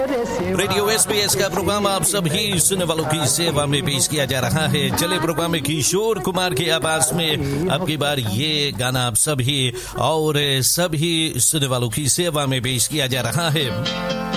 Radio SBS का programme आप सभी सुनने वालों की सेवा में पेश किया जा रहा है। चले प्रोग्राम में किशोर कुमार की आवाज में अब की बार ये गाना आप सभी और सभी सुनने वालों की सेवा में पेश किया जा रहा है।